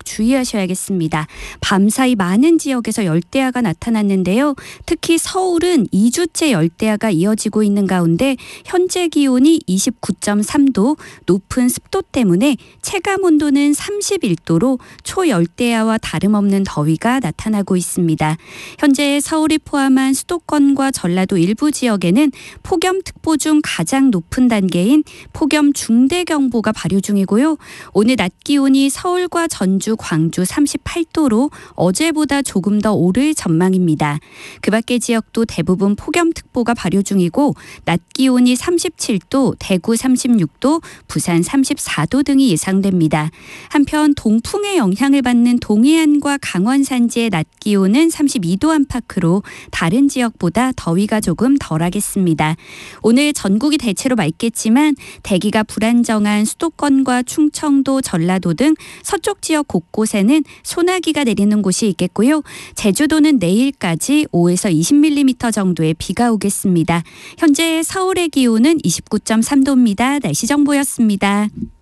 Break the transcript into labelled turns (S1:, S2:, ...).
S1: 주의하셔야겠습니다. 밤사이 많은 지역에서 열대야가 나타났는데요. 특히 서울은 2주째 열대야가 이어지고 있는 가운데 현재 기온이 29.3도, 높은 습도 때문에 체감 온도는 31도로 초열대야와 다름없는 더위가 나타나고 있습니다. 현재 서울이 포함한 수도권과 전라도 일부 지역에는 폭염특보 중 가장 높은 단계인 폭염 중대경보가 발효 중이고요. 오늘 낮 기온이 서울과 전주, 광주 38도로 어제보다 조금 더 오를 전망입니다. 그 밖의 지역도 대부분 폭염특보가 발효 중이고 낮 기온이 37도, 대구 36도, 부산 34도 등이 예상됩니다. 한편 동풍의 영향을 받는 동해안과 강원 산지의 낮 기온은 32도 안팎으로 다른 지역보다 더위가 조금 덜하겠습니다. 오늘 전국이 대체로 맑겠지만 대기가 불안정한 수도권과 충청도, 전라도 등 서쪽 지역 곳곳에는 소나기가 내리는 곳이 있겠고요. 제주도는 내일까지 5에서 20mm 정도의 비가 오겠습니다. 현재 서울의 기온은 29.3도입니다. 날씨 정보였습니다.